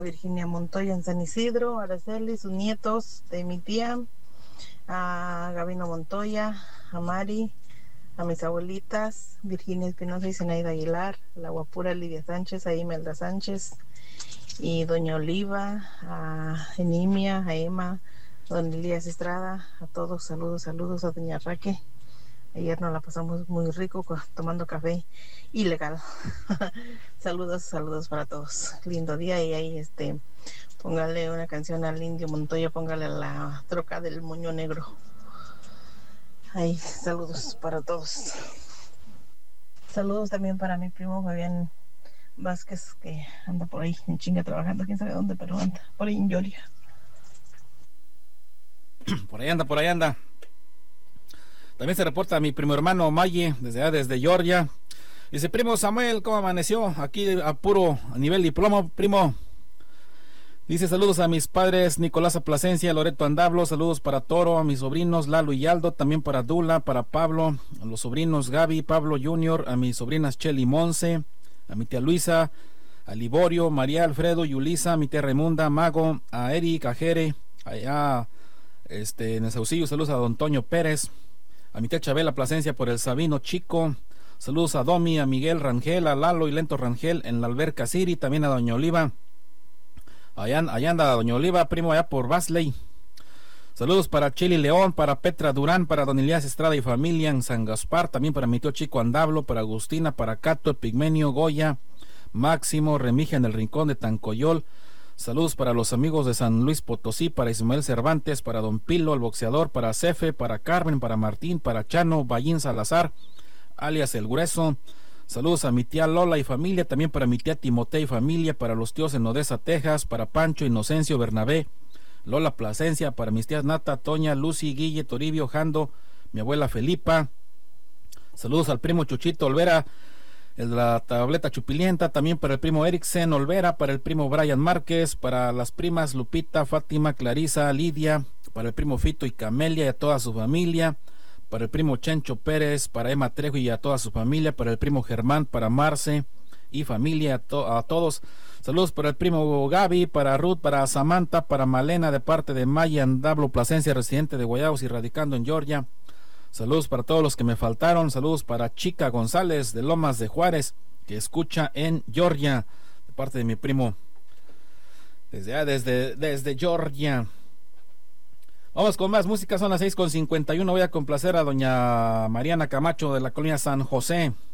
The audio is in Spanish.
Virginia Montoya en San Isidro, Araceli, sus nietos, de mi tía, a Gabino Montoya, a Mari, a mis abuelitas, Virginia Espinosa y Zenaida Aguilar, la guapura Lidia Sánchez, a Imelda Sánchez y doña Oliva, a Enimia, a Emma, a don Elías Estrada, a todos, saludos a doña Raque. Ayer nos la pasamos muy rico tomando café ilegal. Saludos para todos. Lindo día y ahí póngale una canción al Indio Montoya, póngale la troca del moño negro. Ahí, saludos para todos. Saludos también para mi primo Fabián Vázquez, que anda por ahí en chinga trabajando, quién sabe dónde, pero anda por ahí en Georgia. Por ahí anda. También se reporta a mi primo hermano Maye, desde Georgia. Dice, primo Samuel, ¿cómo amaneció? Aquí a nivel diploma, primo. Dice, saludos a mis padres, Nicolás Plasencia, Loreto Andablo, saludos para Toro, a mis sobrinos Lalo y Aldo, también para Dula, para Pablo, a los sobrinos Gaby, Pablo Junior, a mis sobrinas Chely Monse, a mi tía Luisa, a Liborio, María Alfredo, Yulisa, a mi tía Raimunda, Mago, a Eric, a Jere, allá en el Saucillo, saludos a don Toño Pérez, a mi tía Chabela Plasencia por el Sabino Chico, saludos a Domi, a Miguel Rangel, a Lalo y Lento Rangel en la Alberca City, también a doña Oliva. Allá anda doña Oliva, primo, allá por Basley. Saludos para Chili León, para Petra Durán, para don Elías Estrada y familia en San Gaspar, también para mi tío Chico Andablo, para Agustina, para Cato, Pigmenio, Goya, Máximo, Remija en el Rincón de Tancoyol. Saludos para los amigos de San Luis Potosí, para Ismael Cervantes, para don Pilo, el boxeador, para Cefe, para Carmen, para Martín, para Chano, Ballín Salazar, alias El Grueso. Saludos a mi tía Lola y familia, también para mi tía Timotea y familia, para los tíos en Odessa, Texas, para Pancho, Inocencio, Bernabé, Lola Plasencia, para mis tías Nata, Toña, Lucy, Guille, Toribio, Jando, mi abuela Felipa. Saludos al primo Chuchito Olvera, el de la tableta chupilienta, también para el primo Eriksen Olvera, para el primo Brian Márquez, para las primas Lupita, Fátima, Clarisa, Lidia, para el primo Fito y Camelia y a toda su familia, para el primo Chencho Pérez, para Emma Trejo y a toda su familia, para el primo Germán, para Marce y familia, a todos. Saludos para el primo Gaby, para Ruth, para Samantha, para Malena de parte de Maya Andablo Plasencia, residente de Guayabos y radicando en Georgia. Saludos para todos los que me faltaron. Saludos para Chica González de Lomas de Juárez, que escucha en Georgia, de parte de mi primo desde Georgia. Vamos con más música, son las 6:51. Voy a complacer a doña Mariana Camacho de la colonia San José.